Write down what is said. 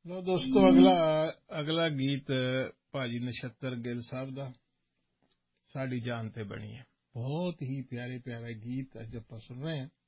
ਲੋ ਦੋਸਤੋ, ਅਗਲਾ ਗੀਤ ਭਾਜੀ ਨਛੱਤਰ ਗਿੱਲ ਸਾਹਿਬ ਦਾ ਸਾਡੀ ਜਾਨ ਤੇ ਬਣੀ ਹੈ। ਬਹੁਤ ਹੀ ਪਿਆਰੇ ਪਿਆਰੇ ਗੀਤ ਅੱਜ ਆਪਾਂ ਸੁਣ ਰਹੇ ਹਾਂ।